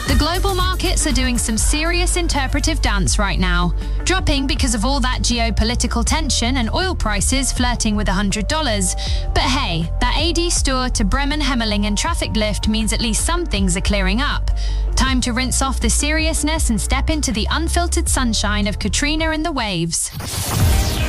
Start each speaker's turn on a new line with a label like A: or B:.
A: The global markets are doing some serious interpretive dance right now, dropping because of all that geopolitical tension and oil prices flirting with $100. But hey, that AD Stur to Bremen-Hemmelingen traffic lift means at least some things are clearing up. Time to rinse off the seriousness and step into the unfiltered sunshine of Katrina and the waves.